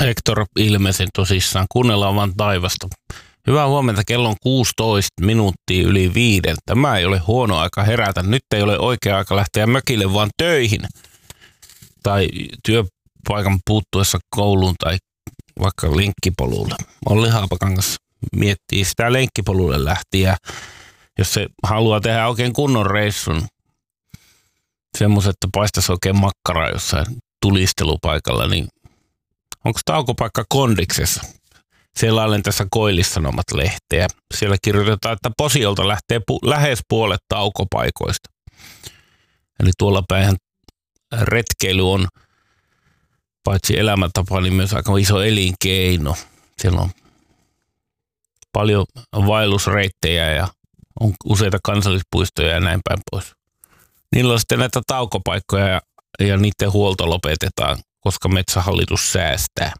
Hector ilmeisen tosissaan. Kuunnellaan vaan taivasta. Hyvää huomenta, kello on 16 minuuttia yli 5. Tämä ei ole huono aika herätä. Nyt ei ole oikea aika lähteä mökille, vaan töihin. Tai työpaikan puuttuessa kouluun tai vaikka lenkkipolulle. Olli Haapakangas miettii sitä lenkkipolulle lähtiä. Jos se haluaa tehdä oikein kunnon reissun, semmoiset, että paistaisi oikein makkaraa jossain tulistelupaikalla, niin onko taukopaikka Kondiksessa? Selailen tässä Koillis-Sanomat lehteä. Siellä kirjoitetaan, että Posiolta lähtee lähes puolet taukopaikoista. Eli tuolla päin retkeily on paitsi elämäntapa, niin myös aika iso elinkeino. Siellä on paljon vaellusreittejä ja on useita kansallispuistoja ja näin päin pois. Niillä on sitten näitä taukopaikkoja ja niiden huolto lopetetaan, koska Metsähallitus säästää.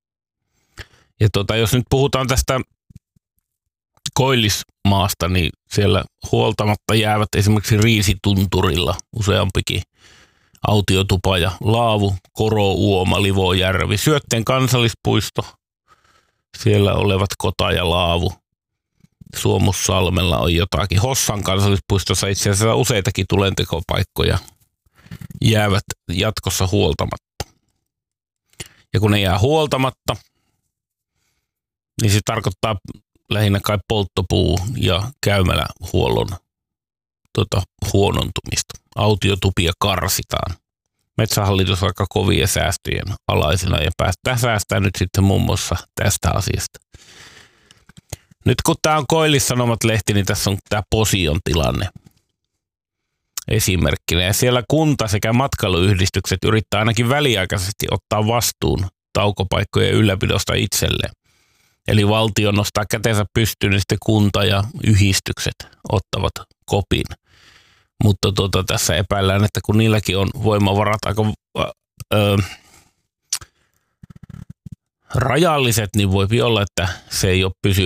Ja jos nyt puhutaan tästä Koillismaasta, niin siellä huoltamatta jäävät esimerkiksi Riisitunturilla useampikin autiotupa ja Laavu, Korouoma, Livojärvi, Syötteen kansallispuisto, siellä olevat Kota ja Laavu. Suomussalmella on jotakin. Hossan kansallispuistossa itse asiassa useitakin tulentekopaikkoja jäävät jatkossa huoltamatta. Ja kun ne jää huoltamatta, niin se tarkoittaa lähinnä kai polttopuu- ja käymälähuollon huonontumista. Autiotupia karsitaan. Metsähallitus on aika kovia säästöjen alaisena ja päästään säästää nyt sitten muun muassa tästä asiasta. Nyt kun tämä on Koillis-Sanomat-lehti, niin tässä on tämä Posion tilanne esimerkkinä. Ja siellä kunta sekä matkailuyhdistykset yrittää ainakin väliaikaisesti ottaa vastuun taukopaikkojen ylläpidosta itselleen. Eli valtio nostaa kätensä pystyyn, niin sitten kunta ja yhdistykset ottavat kopin. Mutta tässä epäillään, että kun niilläkin on voimavarat aika rajalliset, niin voi olla, että se ei ole pysyvä